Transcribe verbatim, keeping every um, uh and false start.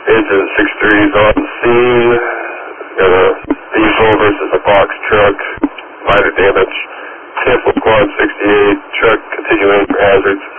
Agent six three is on scene. Got a diesel versus a box truck. Minor damage. Cancel quad sixty-eight. Truck continuing for hazards.